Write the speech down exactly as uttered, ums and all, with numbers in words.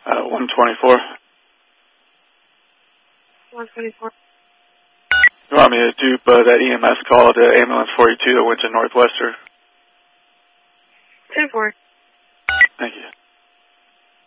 Uh, one twenty-four. one twenty-four. You want me to dupe uh, that E M S call to ambulance forty-two that went to Northwestern? ten four. Thank you.